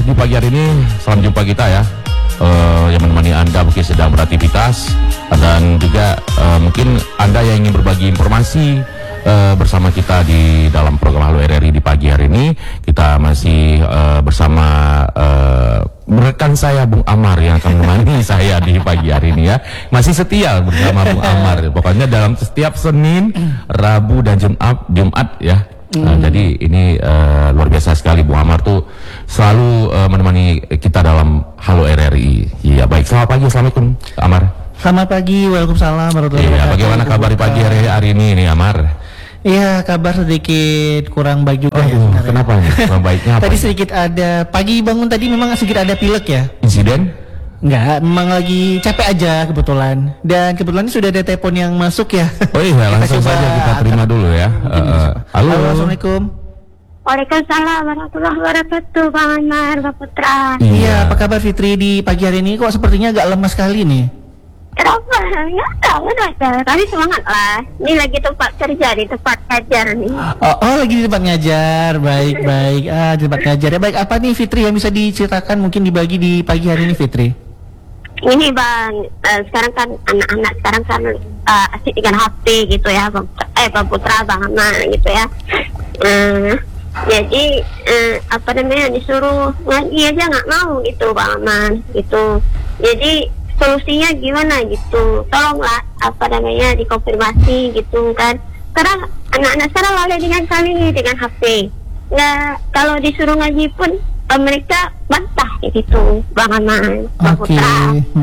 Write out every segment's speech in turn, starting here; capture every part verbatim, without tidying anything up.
di pagi hari ini salam jumpa kita ya, uh, yang menemani Anda mungkin sedang beraktivitas, dan juga uh, mungkin Anda yang ingin berbagi informasi uh, bersama kita di dalam program Halo R R I di pagi hari ini. Kita masih uh, bersama uh, rekan saya Bung Amar yang akan menemani saya di pagi hari ini ya. Masih setia bersama Bung Amar. Pokoknya dalam setiap Senin, Rabu dan Jumat, Jumat ya. Nah, hmm. Jadi ini uh, luar biasa sekali, Bung Amar tuh selalu uh, menemani kita dalam Halo R R I. Iya, baik. Selamat pagi, assalamualaikum, Amar. Selamat pagi, waalaikumsalam warahmatullahi wabarakatuh. Iya, bagaimana kabar di pagi hari, hari ini nih, Amar? Iya, kabar sedikit kurang baik juga. Oh, ya. Kenapa nih? Kurang baiknya apa? Tadi sedikit ada, pagi bangun tadi memang sedikit ada pilek ya. Insiden? Enggak, memang lagi capek aja kebetulan. Dan kebetulan sudah ada telepon yang masuk ya. Oh iya, langsung coba saja kita terima dulu ya. Uh, uh, halo. Halo, assalamualaikum. Waalaikumsalam warahmatullahi wabarakatuh, Bang Amar, Pak Putra. Iya. Iya, apa kabar Fitri di pagi hari ini? Kok sepertinya agak lemas sekali nih? Kenapa? Nggak tahu, ada. Tapi semangat lah. Ini lagi tempat kerja, di tempat ngajar nih. Oh, oh lagi di tempat ngajar. Baik, baik. Ah, di tempat ngajar. Ya baik, apa nih Fitri yang bisa diceritakan mungkin dibagi di pagi hari ini, Fitri? Ini Bang, uh, sekarang kan anak-anak sekarang kan uh, asik dengan H P gitu ya, Bang. Eh, Bang Putra, Bang Amar gitu ya. Uh, jadi uh, apa namanya, disuruh ngaji aja nggak mau gitu, Bang Amar gitu. Jadi solusinya gimana gitu? Tolonglah apa namanya dikonfirmasi gitu kan. Sekarang anak-anak sekarang lalai dengan kali dengan H P. Nah, kalau disuruh ngaji pun uh, mereka bantah gitu, Bang Amar, Bang Oke. Putra.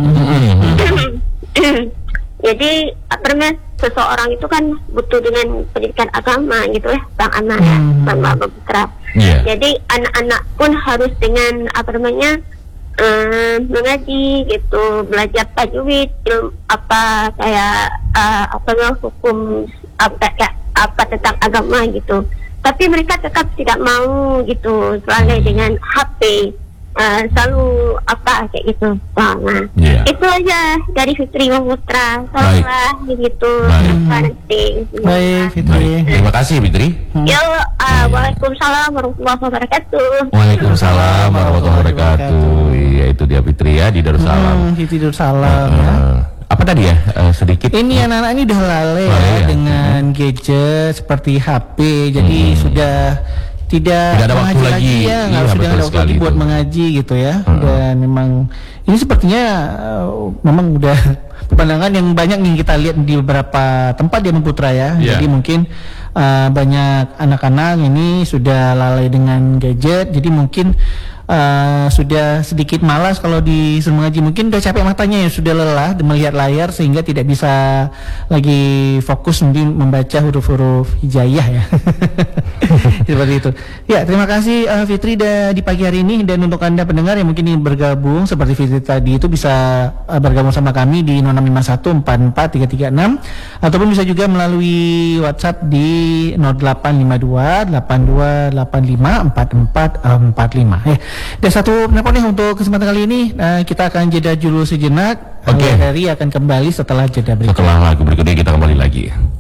Hmm. Jadi apa namanya, seseorang itu kan butuh dengan pendidikan agama gitu ya, Bang Amar ya, Hmm. Bang Bang Putra. Iya. Jadi anak-anak pun harus dengan apa namanya um, mengaji gitu, belajar tajwid, ilmu apa kayak uh, apa namanya hukum apa kayak apa tentang agama gitu. Tapi mereka tetap tidak mau gitu, selalu dengan H P. Uh, selalu apa kayak gitu, Bang. Nah, Yeah. itu aja dari Fitri Bang Putra. Tolonglah gitu. Baik. Nanti. Baik, Fitri. Baik. Terima kasih, Fitri. Yo, uh, waalaikumsalam warahmatullahi wabarakatuh. Waalaikumsalam warahmatullahi wabarakatuh. Iya, itu dia Fitri ya di Darussalam. Hmm, Fitri Darussalam Uh, ya. Apa tadi ya? Uh, sedikit. Ini anak-anak ini udah lalai Lalai ya, ya. dengan gadget seperti H P. Jadi Hmm. sudah tidak, Tidak ada waktu mengaji lagi. ya, Iya, nggak sudah betul ada waktu sekali lagi buat itu. mengaji gitu ya. Hmm. Dan memang ini sepertinya uh, memang udah pemandangan yang banyak nih kita lihat di beberapa tempat di Bang Putra ya. Iya. Jadi mungkin uh, banyak anak-anak ini sudah lalai dengan gadget. Jadi mungkin Uh, sudah sedikit malas kalau disuruh mengaji, mungkin udah capek matanya ya, sudah lelah melihat layar sehingga tidak bisa lagi fokus mungkin membaca huruf-huruf hijaiyah ya. Seperti itu. Ya, terima kasih uh, Fitri da, di pagi hari ini, dan untuk Anda pendengar yang mungkin ingin bergabung seperti Fitri tadi itu bisa uh, bergabung sama kami di nol enam lima satu empat empat tiga tiga enam, ataupun bisa juga melalui WhatsApp di nol delapan lima dua delapan dua delapan lima empat empat empat lima. Eh, dan satu penelpon nih untuk kesempatan kali ini, uh, kita akan jeda dulu sejenak. Oke. Halo R R I akan kembali setelah jeda berikut. Setelah lagu berikutnya kita kembali lagi.